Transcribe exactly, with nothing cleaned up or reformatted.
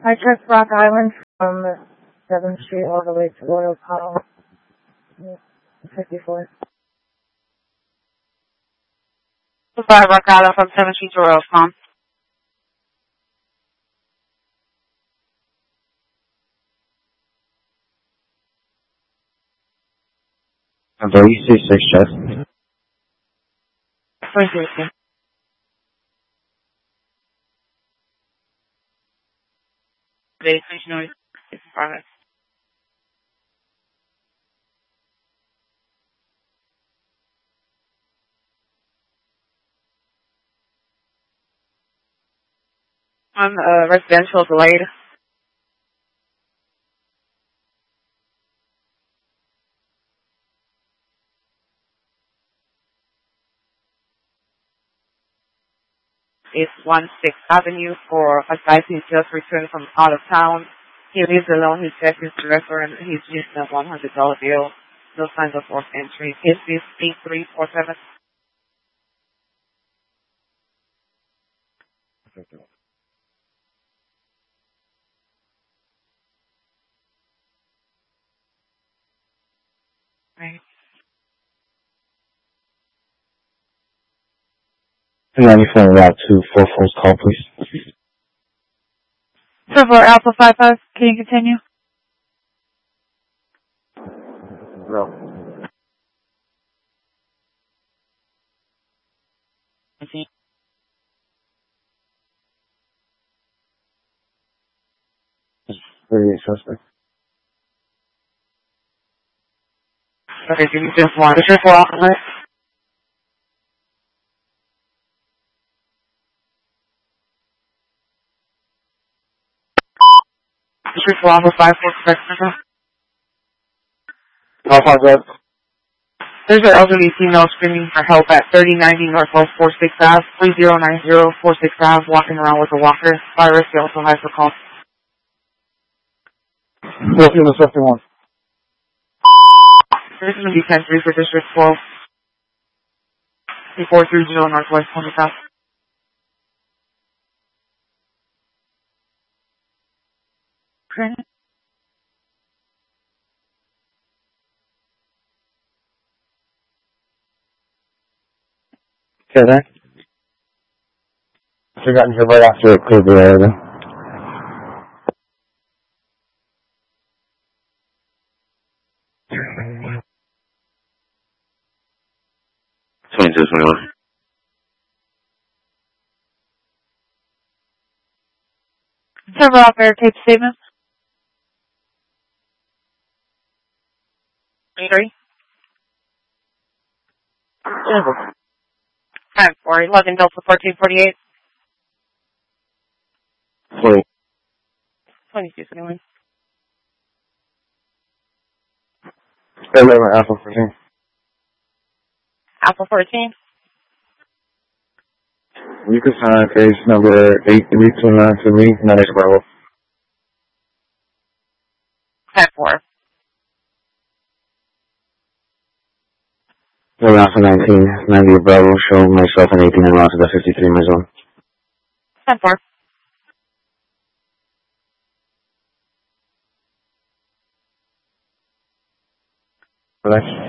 I took Rock Island from seventh Street all the way to Royal Palm. fifty-four. Five Rock Island from seventh Street to Royal Palm. Number E C six chest. First station. Base station noise. Five. On uh, residential delayed. It's one sixth Avenue for a guy who's just returned from out of town. He lives alone, he checks his director, and he's using a one hundred dollar bill. No signs of forced entry. Is this eight three four seven? Right. ninety-four Route two, four four's call, please. Silver Alpha five five, can you continue? No. Okay. thirty-eight suspect. Okay, give me just one. Just one. Just one Alpha five four seven. How far is that? There's an elderly female screaming for help at thirty ninety Northwest four six Ave, three zero nine zero four six Ave, walking around with a walker. Fire risk also has the call. Four unit fifty-one. This is going to be ten three for District twelve. four three zero Northwest twenty Ave. Okay. Okay, then. I got in here right after it cleared the area. twenty-two, twenty-one. Server operator, tape statement. three. Time for eleven Delta fourteen forty-eight. twenty. twenty-two, twenty-one. eleven Alpha fourteen. Alpha fourteen. You can sign case number eight three two nine to me, not X Bravo. ten four. eleven Alpha nineteen, ninety Bravo, show myself and eighteen and lost at fifty-three in my zone. ten four. Relax.